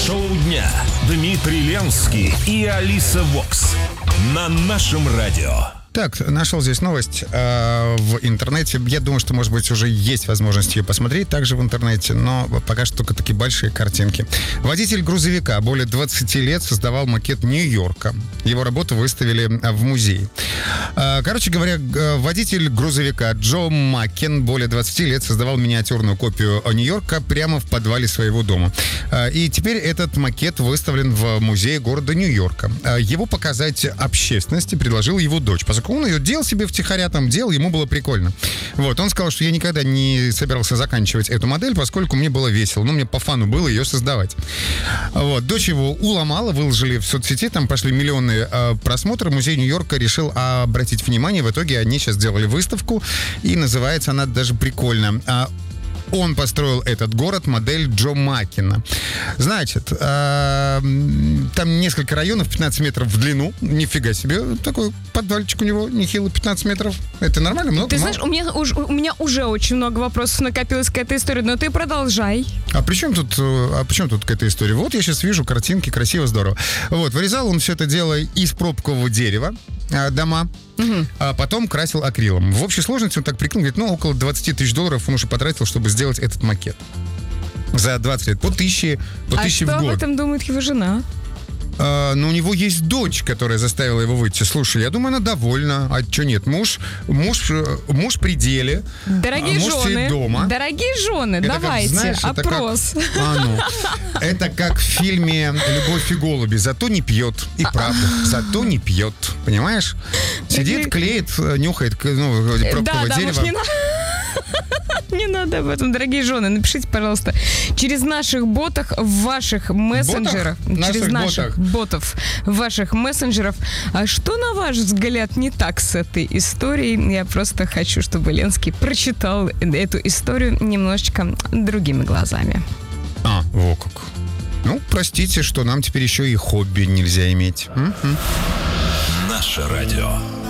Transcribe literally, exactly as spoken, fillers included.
Шоу дня. Дмитрий Ленский и Алиса Вокс. На нашем радио. Так, нашел здесь новость э, в интернете. Я думаю, что, может быть, уже есть возможность ее посмотреть также в интернете, но пока что только такие большие картинки. Водитель грузовика более двадцати лет создавал макет Нью-Йорка. Его работу выставили в музее. Э, короче говоря, водитель грузовика Джо Маккен более двадцати лет создавал миниатюрную копию Нью-Йорка прямо в подвале своего дома. Э, и теперь этот макет выставлен в музее города Нью-Йорка. Э, его показать общественности предложила его дочь, поскольку он ее делал себе втихаря, там делал, ему было прикольно. Вот, он сказал, что я никогда не собирался заканчивать эту модель, поскольку мне было весело, ну, мне по фану было ее создавать. Вот, дочь его уломала, выложили в соцсети, там пошли миллионные э, просмотры, музей Нью-Йорка решил обратить внимание, в итоге они сейчас сделали выставку, и называется она даже прикольно. Он построил этот город, модель Джо Маккена. Значит, э, там несколько районов, пятнадцать метров в длину. Нифига себе, такой подвальчик у него нехилый, пятнадцать метров. Это нормально? Много? Ты мало? знаешь, у меня, уж, у меня уже очень много вопросов накопилось к этой истории, но ты продолжай. А при чем тут, а при чем тут к этой истории? Вот я сейчас вижу картинки, красиво, здорово. Вот, вырезал он все это дело из пробкового дерева, дома, угу. А потом красил акрилом. В общей сложности он так прикинул, говорит, ну, около двадцать тысяч долларов он уже потратил, чтобы сделать этот макет. За двадцать лет. По тысяче, по а тысяче в год. А что об этом думает его жена? Uh, но у него есть дочь, которая заставила его выйти. Слушай, я думаю, она довольна. А что нет? Муж, муж, муж при деле. Дорогие муж жены, дома. дорогие жены, это давайте, как, знаешь, опрос. Это как, а, ну, это как в фильме «Любовь и голуби». Зато не пьет. И правда. Зато не пьет. Понимаешь? Сидит, клеит, нюхает, ну, пробковое да, да, дерево. Муж, не надо. Не надо об этом, дорогие жены. Напишите, пожалуйста, через наших ботах в ваших мессенджерах, ботах? через наших, наших ботах. ботов в ваших мессенджерах. А что, на ваш взгляд, не так с этой историей? Я просто хочу, чтобы Ленский прочитал эту историю немножечко другими глазами. А, во как. Ну, простите, что нам теперь еще и хобби нельзя иметь. М-м. Наше радио.